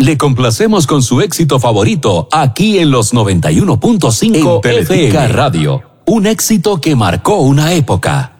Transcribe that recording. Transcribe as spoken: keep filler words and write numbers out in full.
Le complacemos con su éxito favorito aquí en los noventa y uno punto cinco F M Radio. Un éxito que marcó una época.